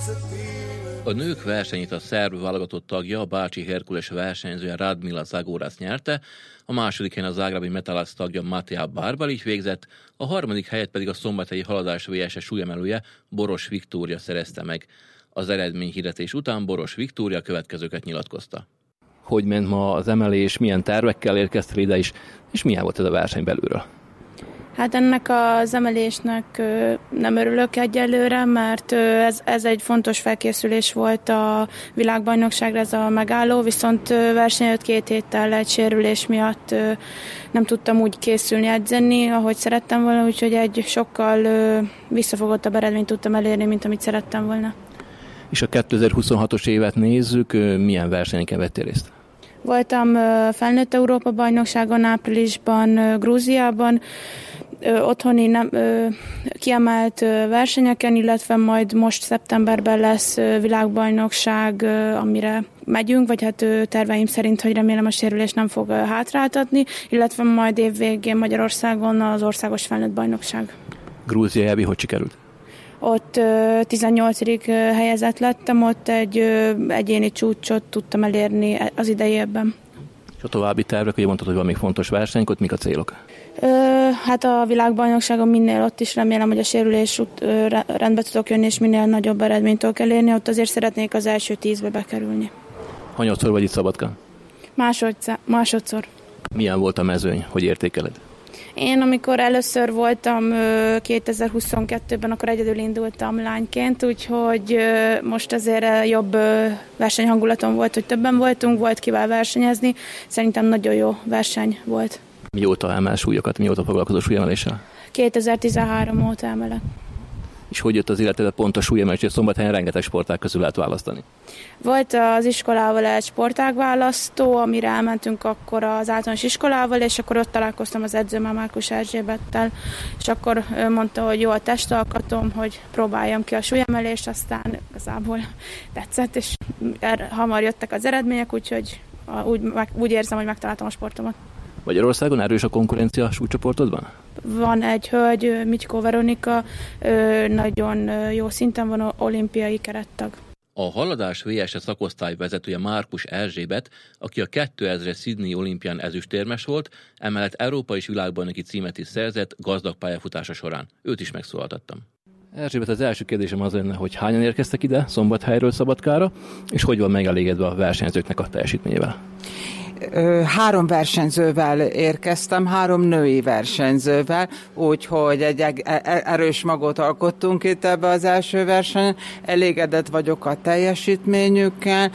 A nők versenyét a szerb válogatott tagja, a Bácsi Herkules versenyzője Radmila Zagorac nyerte, a második helyen a zágrábi Metalac tagja Matija Barbalic végzett, a harmadik helyet pedig a szombathelyi haladás VS súlyemelője Boros Viktória szerezte meg. Az eredményhirdetés után Boros Viktória következőket nyilatkozta. Hogy ment ma az emelés, milyen tervekkel érkeztél ide is, és milyen volt ez a verseny belülről? Hát ennek az emelésnek nem örülök egyelőre, mert ez egy fontos felkészülés volt a világbajnokságra, ez a megálló, viszont verseny előtt 2 héttel egy sérülés miatt nem tudtam úgy készülni, edzeni, ahogy szerettem volna, úgyhogy egy sokkal visszafogottabb eredményt tudtam elérni, mint amit szerettem volna. És a 2026-os évet nézzük, milyen versenyeken vettél részt? Voltam felnőtt Európa-bajnokságon áprilisban, Grúziában, otthoni kiemelt versenyeken, illetve majd most szeptemberben lesz világbajnokság, amire megyünk, vagy hát terveim szerint, hogy remélem a sérülés nem fog hátráltatni, illetve majd évvégén Magyarországon az országos felnőtt bajnokság. Grúzia Ebi, hogy sikerült? Ott 18. helyezett lettem, ott egy egyéni csúcsot tudtam elérni az idejében. És a további tervek, hogy mondtad, hogy van még fontos versenyek, ott mik a célok? Hát a világbajnokságon minél ott is remélem, hogy a sérülés rendbe tudok jönni, és minél nagyobb eredményt tudok elérni, ott azért szeretnék az első 10-be bekerülni. Hanyatszor vagy itt Szabadkán? Másodszor. Milyen volt a mezőny, hogy értékeled? Én amikor először voltam 2022-ben, akkor egyedül indultam lányként, úgyhogy most azért jobb versenyhangulatom volt, hogy többen voltunk, volt kivel versenyezni. Szerintem nagyon jó verseny volt. Mióta emel súlyokat, mióta foglalkozol súlyemeléssel? 2013 óta emelek. És hogy jött az életedbe pont a súlyemelés, hogy Szombathelyen rengeteg sportág közül lehet választani? Volt az iskolával egy sportágválasztó, amire elmentünk akkor az általános iskolával, és akkor ott találkoztam az edzőmmel, Márkus Erzsébettel, és akkor ő mondta, hogy jó a testalkatom, hogy próbáljam ki a súlyemelést, aztán igazából tetszett, és hamar jöttek az eredmények, úgyhogy úgy érzem, hogy megtaláltam a sportomat. Magyarországon erős a konkurencia a súlycsoportodban? Van egy hölgy, Mitykó Veronika, nagyon jó szinten van, olimpiai kerettag. A haladás VS szakosztály vezetője Márkus Erzsébet, aki a 2000-es Sydney olimpián ezüstérmes volt, emellett Európa és világbajnoki címet is szerzett gazdag pályafutása során. Őt is megszólaltattam. Erzsébet, az első kérdésem az lenne, hogy hányan érkeztek ide Szombathelyről Szabadkára, és hogy van megelégedve a versenyzőknek a teljesítményével? 3 versenyzővel érkeztem, 3 női versenyzővel, úgyhogy egy erős magot alkottunk itt ebbe az első versenyen. Elégedett vagyok a teljesítményükkel.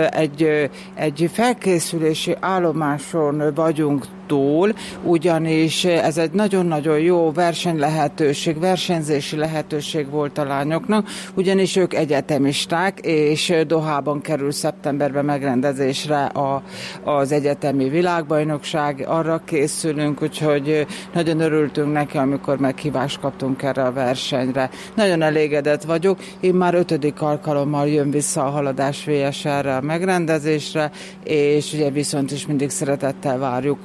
Egy felkészülési állomáson vagyunk túl, ugyanis ez egy nagyon-nagyon jó versenyzési lehetőség volt a lányoknak, ugyanis ők egyetemisták, és Dohában kerül szeptemberben megrendezésre az egyetemi világbajnokság, arra készülünk, úgyhogy nagyon örültünk neki, amikor meghívást kaptunk erre a versenyre. Nagyon elégedett vagyok, én már 5. alkalommal jön vissza a haladás VS erre a megrendezésre, és ugye viszont is mindig szeretettel várjuk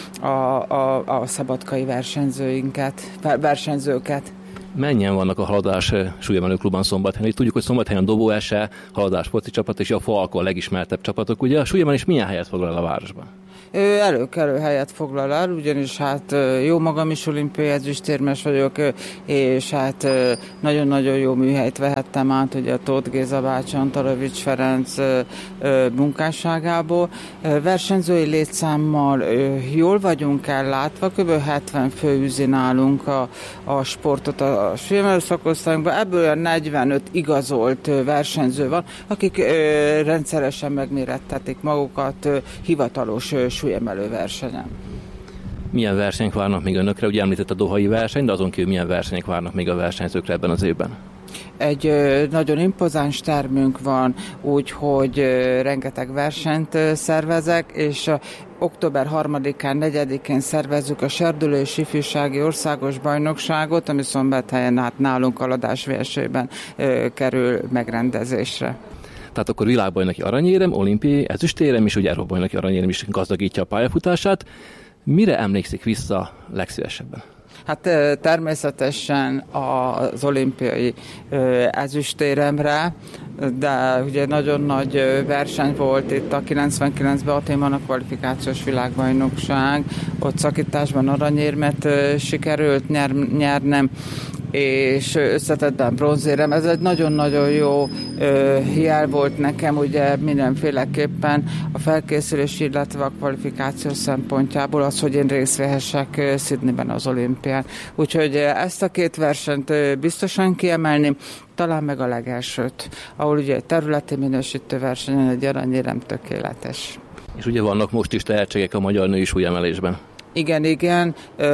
a szabadkai versenyzőket. Mennyien vannak a haladás súlyemelőklubban Szombathelyen? Tudjuk, hogy Szombathelyen a Dobó SE, haladás foci csapat, és a Falko a legismertebb csapatok. Ugye a súlyemelés milyen helyet foglal el a városban? Előkelő helyet foglal el, ugyanis hát jó magam is olimpiai ezüstérmes vagyok, és hát nagyon-nagyon jó műhelyt vehettem át, ugye a Tóth Géza bácsi, Antalovics Ferenc munkásságából. Versenyzői létszámmal jól vagyunk ellátva, kb. 70 fő űzi nálunk a sportot a súlyemelő szakosztályunkban, ebből 45 igazolt versenyző van, akik rendszeresen megmérettetik magukat hivatalos súlyemelő versenyen. Milyen versenyek várnak még önökre? Ugye említett a dohai verseny, de azon kívül milyen versenyek várnak még a versenyzőkre ebben az évben? Egy nagyon impozáns termünk van, úgyhogy rengeteg versenyt szervezek, és október 3-án, 4-én szervezzük a Serdülős Ifjúsági Országos Bajnokságot, ami Szombathelyen nálunk haladás VS-ben kerül megrendezésre. Tehát akkor világbajnoki aranyérem, olimpiai ezüstérem és ugye Európa-bajnoki aranyérem is gazdagítja a pályafutását. Mire emlékszik vissza legszívesebben? Hát természetesen az olimpiai ezüstéremre, de ugye nagyon nagy verseny volt itt a 99-ben Athénban a kvalifikációs világbajnokság, ott szakításban aranyérmet sikerült nyernem, és összetettben bronzérem. Ez egy nagyon-nagyon jó jel volt nekem, ugye mindenféleképpen a felkészülés, illetve a kvalifikáció szempontjából az, hogy én részt vehessek Sydneyben az olimpián. Úgyhogy ezt a két versenyt biztosan kiemelném, talán meg a legelsőt, ahol ugye területi minősítő versenyen egy aranyérem tökéletes. És ugye vannak most is tehetségek a magyar női súlyemelésben. Igen,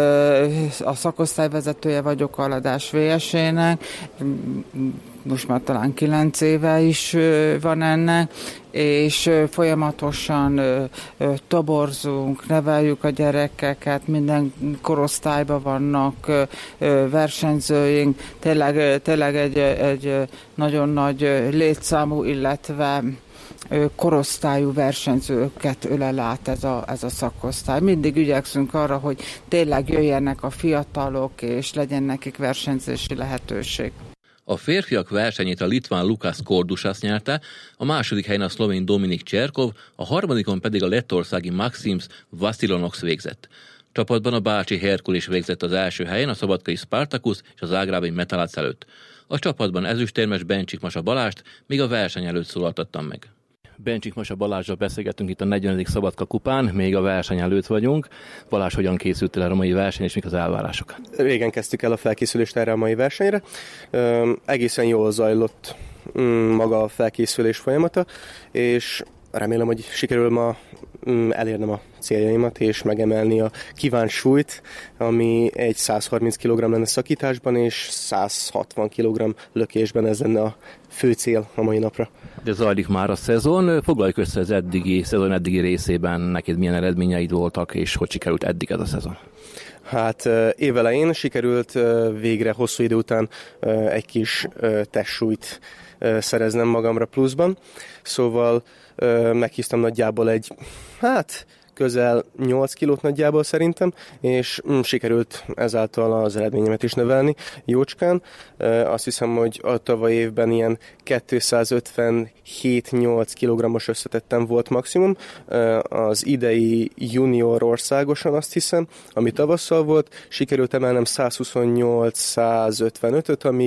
a szakosztályvezetője vagyok a Haladás VS-ének, most már talán 9 éve is van ennek, és folyamatosan toborzunk, neveljük a gyerekeket, minden korosztályban vannak versenyzőink, tényleg egy nagyon nagy létszámú, illetve korosztályú versenyzőket ölel át ez a szakosztály. Mindig igyekszünk arra, hogy tényleg jöjjenek a fiatalok, és legyen nekik versenyzési lehetőség. A férfiak versenyét a litván Lukas Kordusas nyerte, a második helyen a szlovén Dominik Cserkov, a harmadikon pedig a lettországi Maxims Vasilonox végzett. Csapatban a bácsi Herkules végzett az első helyen, a szabadkai Spartacus és a zágrábi Metalac előtt. A csapatban ezüstérmes Bencsik Masa Balást még a verseny előtt szólaltattam meg. Bencsik Masa Balázsral beszélgetünk itt a 40. Szabadka kupán, még a verseny előtt vagyunk. Balázs, hogyan készültél erre a mai verseny, és mik az elvárások? Régen kezdtük el a felkészülést erre a mai versenyre. Egészen jól zajlott maga a felkészülés folyamata, és remélem, hogy sikerül ma elérnem a céljaimat, és megemelni a kívánt súlyt, ami egy 130 kg lenne szakításban, és 160 kg lökésben. Ez lenne a fő cél a mai napra. De zajlik már a szezon. Foglaljuk össze az szezon eddigi részében, neked milyen eredményeid voltak, és hogy sikerült eddig ez a szezon? Hát évelején sikerült végre hosszú idő után egy kis testsúlyt szereznem magamra pluszban, szóval meghíztam nagyjából közel 8 kilót nagyjából szerintem, és sikerült ezáltal az eredményemet is növelni jócskán. Azt hiszem, hogy a tavaly évben ilyen 257-8 kg-os összetettem volt maximum. Az idei junior országosan azt hiszem, ami tavasszal volt, sikerült emelnem 128-155-öt, ami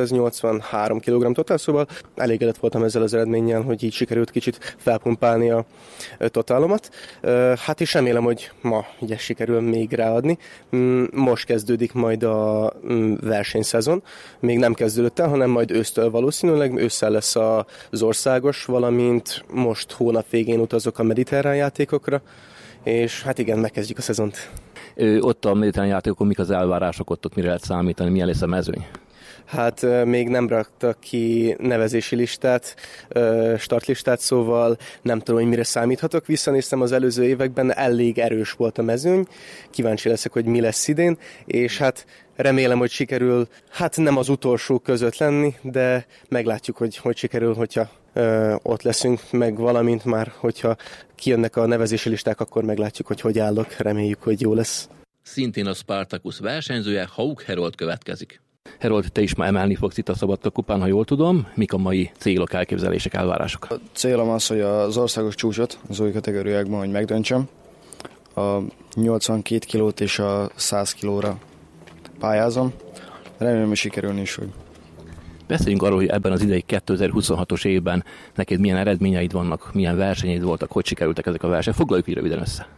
283 kg totál, szóval elégedett voltam ezzel az eredménnyel, hogy így sikerült kicsit felpumpálni a totálomat. Hát és remélem, hogy ma ugye sikerül még ráadni. Most kezdődik majd a versenyszezon. Még nem kezdődött el, hanem majd ősztől valószínűleg. Ősszel lesz az országos, valamint most hónap végén utazok a mediterrán játékokra, és hát igen, megkezdjük a szezont. Ott a mediterrán játékokon mik az elvárások, ott mire lehet számítani, milyen lesz a mezőny? Hát még nem raktak ki nevezési listát, startlistát, szóval nem tudom, hogy mire számíthatok. Visszanéztem az előző években, elég erős volt a mezőny. Kíváncsi leszek, hogy mi lesz idén, és hát remélem, hogy sikerül, hát nem az utolsó között lenni, de meglátjuk, hogy sikerül, hogyha ott leszünk, meg valamint már, hogyha kijönnek a nevezési listák, akkor meglátjuk, hogy állok. Reméljük, hogy jó lesz. Szintén a Spartacus versenyzője, Hauk Herold következik. Herold, te is már emelni fogsz itt a Szabadka kupán, ha jól tudom. Mik a mai célok, elképzelések, elvárások? A célom az, hogy az országos csúcsot az új kategóriákban, hogy megdöntsem. A 82 kilót és a 100 kilóra pályázom. Remélem, hogy sikerülni is fog. Beszéljünk arról, hogy ebben az idei 2026-os évben neked milyen eredményeid vannak, milyen versenyeid voltak, hogy sikerültek ezek a versenyek. Foglaljuk így röviden össze.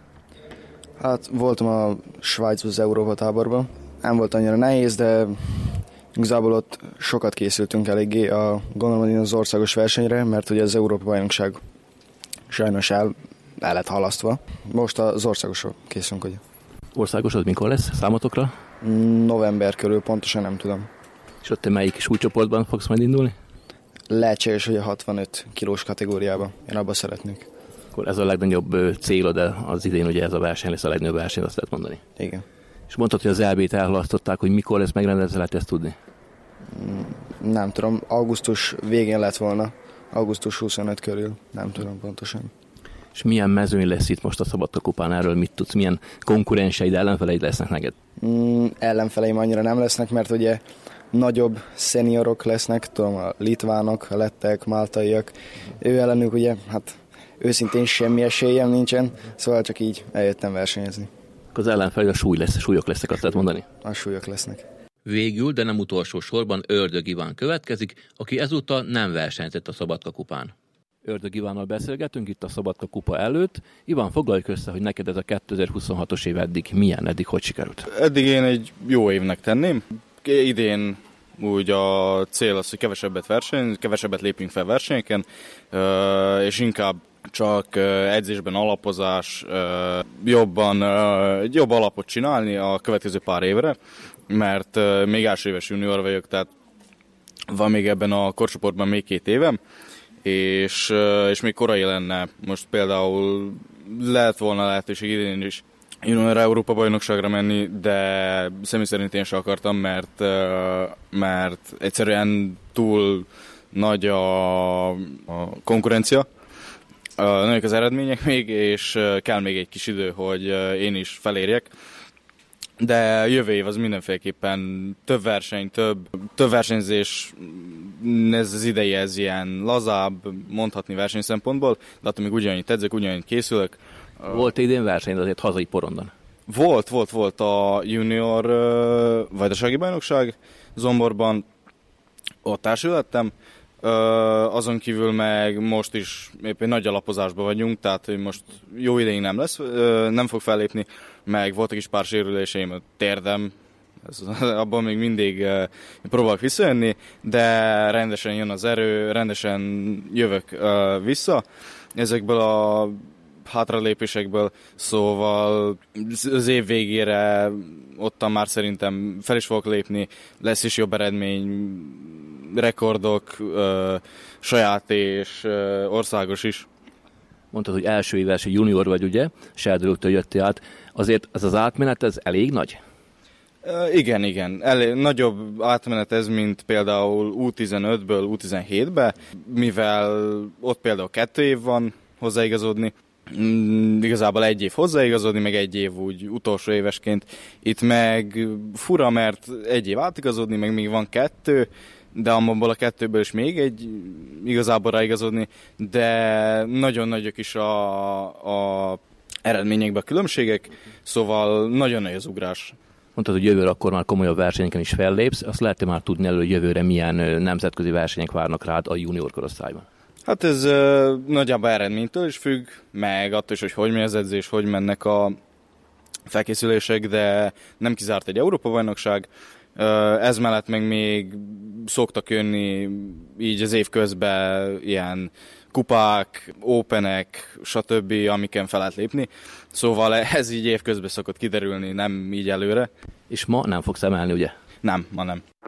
Hát voltam a Svájcban, az Európa táborban. Nem volt annyira nehéz, de igazából ott sokat készültünk eléggé gondolom az országos versenyre, mert ugye az Európa bajnokság sajnos el lett halasztva. Most az országosra készülünk, ugye. Országos az mikor lesz számotokra? November körül, pontosan nem tudom. És ott te melyik súlycsoportban fogsz majd indulni? Lehetséges, hogy a 65 kilós kategóriában. Én abba szeretnék. Akkor ez a legnagyobb célod az idén, ugye ez a verseny lesz a legnagyobb verseny, azt lehet mondani. Igen. És mondtad, hogy az EB-t elhalasztották, hogy mikor lesz megrendezve, lehet ezt tudni? Nem tudom, augusztus végén lett volna. Augusztus 25 körül, nem tudom pontosan. És milyen mezőny lesz itt most a Szabadka kupán, erről mit tudsz? Milyen konkurenseid, ellenfeleid lesznek neked? Ellenfeleim annyira nem lesznek, mert ugye nagyobb szeniorok lesznek, tudom, a litvánok, a lettek, máltaiak. Ő ellenük ugye, hát őszintén semmi esélyem nincsen, szóval csak így eljöttem versenyezni. Az ellenfel a súlyok lesznek, azt lehet mondani? A súlyok lesznek. Végül, de nem utolsó sorban Ördög Iván következik, aki ezúttal nem versenyzett a Szabadka kupán. Ördög Ivánnal beszélgetünk itt a Szabadka kupa előtt. Iván, foglaljuk össze, hogy neked ez a 2026-os év eddig hogy sikerült? Eddig én egy jó évnek tenném. Idén úgy a cél az, hogy kevesebbet lépjünk fel versenyeken, és inkább csak edzésben alapozás, jobb alapot csinálni a következő pár évre, mert még első éves junior vagyok, tehát van még ebben a korcsoportban még 2 évem, és még korai lenne. Most például lehet volna lehetőség idén is junior Európa bajnokságra menni, de személy szerint én sem akartam, mert egyszerűen túl nagy a konkurencia, nagyok az eredmények még, és kell még egy kis idő, hogy én is felérjek. De jövő év az mindenféleképpen több verseny, több versenyzés, ez az idei ez ilyen lazább, mondhatni verseny szempontból, de attól még ugyanannyit edzek, ugyanannyit készülök. Volt idén verseny, azért hazai porondon? Volt a junior vajdasági bajnokság Zomborban, ott társult lettem. Azon kívül meg most is éppen nagy alapozásban vagyunk, tehát hogy most jó ideig nem fog fellépni, meg voltak is pár sérüléseim, a térdem, abban még mindig próbálok visszajönni, de rendesen jön az erő, rendesen jövök vissza ezekből a hátralépésekből, szóval az év végére ottan már szerintem fel is fogok lépni, lesz is jobb eredmény, rekordok, saját és országos is. Mondtad, hogy első éves junior vagy, ugye? Serdülőktől jöttél át. Azért ez az átmenet, ez elég nagy? Igen. Nagyobb átmenet ez, mint például U15-ből U17-be, mivel ott például 2 év van hozzáigazodni, igazából 1 év hozzáigazodni, meg 1 év úgy utolsó évesként. Itt meg fura, mert 1 év átigazodni, meg még van 2, de abból a 2-ből is még egy igazából ráigazodni, de nagyon nagyok is a eredményekben a különbségek, szóval nagyon nagy az ugrás. Mondtad, hogy jövőre akkor már komolyabb versenyeken is fellépsz, azt lehet már tudni elő, hogy jövőre milyen nemzetközi versenyek várnak rád a junior korosztályban? Hát ez nagyjából eredménytől is függ, meg attól is, hogy megy az edzés, hogy mennek a felkészülések, de nem kizárt egy Európa-bajnokság. Ez mellett meg még szoktak jönni így az év közben ilyen kupák, openek, stb., amiken fel lehet lépni. Szóval ez így év közben szokott kiderülni, nem így előre. És ma nem fogsz emelni, ugye? Nem, ma nem.